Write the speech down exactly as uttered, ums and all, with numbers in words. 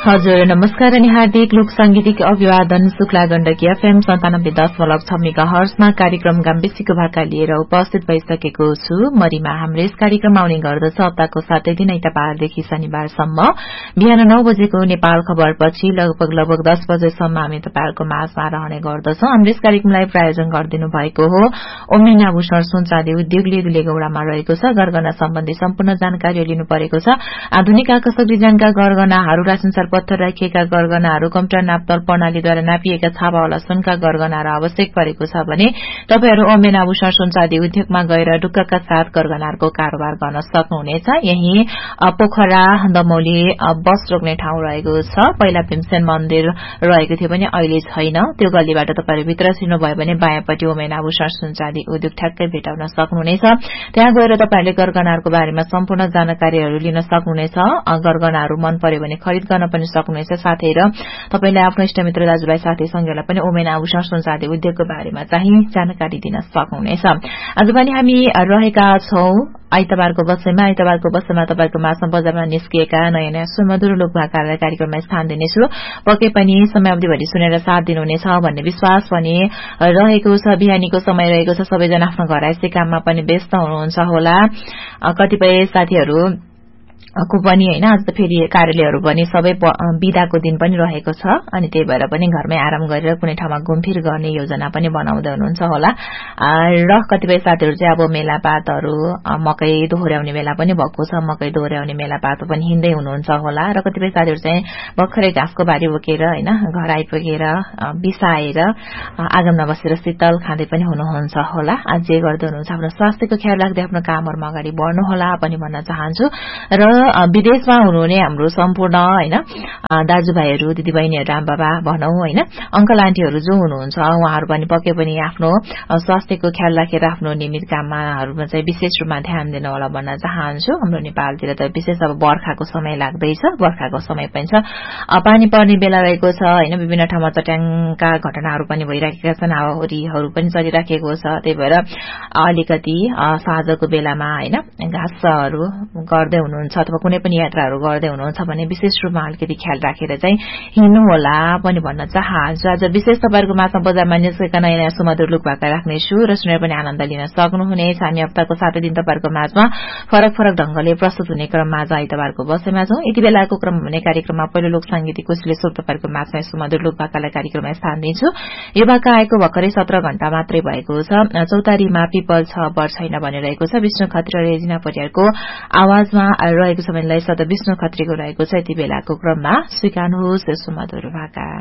हजुर नमस्कार अनि हार्दिक लोक सांगीतिक अभिवादन शुक्ला गण्डकी एफएम सन्तानब्बे दशमलव छ मेगा हर्समा कार्यक्रम गाम्बेसीको भाका लिएर उपस्थित भइसकेको छु। मरिमा हाम्रो यस कार्यक्रम आउने गर्दछ हप्ताको सातै दिन आइतबारदेखि शनिबारसम्म बिहान नौ बजेको नेपाल खबरपछि लगभग लगभग दस बजेसम्म हामी तपाईहरुको माझमा रहने गर्दछौं। हाम्रो यस कार्यक्रमलाई प्रायोजन गरिदिनु भएको हो ओमेन आभूषण सुन चाँदी उद्योगले दुलेगौडामा रहेको छ। गरगना सम्बन्धी सम्पूर्ण जानकारी लिनु परेको छ। आधुनिक आकर्षक डिजाइनका गरगनाहरू राशिनसार पत्थर राखिएका गरगनाहरू कम्प्युटर नापतोल प्रणालीद्वारा नापिएका छापावाला सुनका गरगनाहरू आवश्यक परेको छ भने तपाईहरु ओमेन आभूषण सुन चाँदी उद्योगमा गएर ढुक्कका साथ गरगनाहरूको कारोबार गर्न सक्नुहुनेछ। यही पोखरा दमौली बस रोक्ने ठाउँ रहेको छ। पहिला भीमसेन मन्दिर रहेको थियो भने अहिले छैन। त्यो गल्लीबाट तपाईहरु भित्र छिर्नुभयो भने बायाँपट्टि ओमेन आभूषण सुन चाँदी उद्योग ठ्याक्कै भेटाउन सक्नुहुनेछ। त्यहाँ गएर तपाईहरुले गरगनाहरूको बारेमा सम्पूर्ण जानकारीहरू लिन सक्नुहुनेछ। गरगनाहरू मन पर्यो भने खरिद गर्न पनि सक्नुहुनेछ। साथै र तपाईले आफ्नो इष्टमित्र दाजुभाइ साथी संगीलाई पनि ओमेन आभूषण सुन चाँदी उद्योगको बारेमा चाहिँ जानकारी दिन सक्नुहुनेछ। आज पनि हामी रहेका छौं आइतबारको बसाइमा। आइतबारको बसाइमा तपाईको माझमा बजारमा निस्किएका नयाँ नयाँ सुमधुर लोक भाकालाई कार्यक्रममा स्थान दिनेछु। पक्कै पनि समयावधिभरि सुनेर साथ दिनुहुनेछ भन्ने विश्वास पनि रहेको छ। बिहानीको समय रहेको छ। सबैजना आफ्नो घरआइसी काममा पनि व्यस्त हुनुहुन्छ होला। कतिपय साथीहरू को पनि हैन आज त फेरि कार्यालयहरू पनि सबै बिदाको दिन पनि रहेको छ। अनि त्यही भएर पनि घरमै आराम गरेर कुनै ठाउँमा घुमफिर गर्ने योजना पनि बनाउँदै हुनुहुन्छ होला। र कतिपय साथीहरू चाहिँ अब मेलापातहरू मकै दोहोर्याउने बेला पनि भएको छ। मकै दोहोर्याउने मेलापात पनि हिँड्दै हुनुहुन्छ होला। र कतिपय साथीहरू चाहिँ भर्खरै घाँसको बारी बोकेर हैन घर आइपुगेर बिसाएर आँगनमा बसेर शीतल खाँदै पनि हुनुहुन्छ होला। आज जे गर्दै हुनुहुन्छ आफ्नो स्वास्थ्यको ख्याल राख्दै आफ्नो कामहरुमा अगाडि बढ्नु होला पनि भन्न चाहन्छु। र विदेशमा हुनुहुने हाम्रो सम्पूर्ण हैन दाजुभाइहरू दिदीबहिनीहरू आमाबाबा भनौं हैन अंकल आन्टीहरू जो हुनुहुन्छ उहाँहरू पनि पक्कै पनि आफ्नो स्वास्थ्यको ख्याल राखेर आफ्नो नियमित काममाहरुमा चाहिँ विशेष रूपमा ध्यान दिनु होला भन्न चाहन्छु। हाम्रो नेपालतिर त विशेष अब बर्खाको समय लाग्दैछ। बर्खाको समय पनि छ। पानी पर्ने बेला रहेको छ हैन। विभिन्न ठाउँमा चट्याङका घटनाहरू पनि भइराखेका छन्। हावाहुरीहरू पनि चलिराखेको छ। त्यही भएर अलिकति साँझको बेलामा हैन घाँसहरू गर्दै हुनुहुन्छ अथवा कुनै पनि यात्राहरू गर्दै हुनुहुन्छ भने विशेष रूपमा अलिकति ख्याल राखेर चाहिँ हिँड्नु होला पनि भन्न चाहन्छु। आज विशेष तपाईहरुको माझमा बजारमा निस्केका नयाँ नयाँ सुमधुर लोक भाका राख्नेछु र सुनेर पनि आनन्द लिन सक्नुहुनेछ। हामी हप्ताको सातै दिन तपाईहरुको माझमा फरक फरक ढंगले प्रस्तुत हुने क्रममा आज आइतबारको बसाइमा छौं। यति बेलाको क्रम हुने कार्यक्रममा पहिलो लोक सांगीतिक कोशिशले सोध तपाईहरुको माझमा सुमधुर लोक भाकालाई कार्यक्रममा स्थान दिन्छु। यो भाका आएको भर्खरै सत्र घण्टा मात्रै भएको छ। चौतारीमा पिपल छ बर छैन भनिरहेको छ। विष्णु खत्री र रेजिना परियारको आवाजमा रहेको सबैलाई सदा विष्णु खत्रीको रहेको छ। यति बेलाको क्रममा स्वीकार्नुहोस् सुमधुर भाका।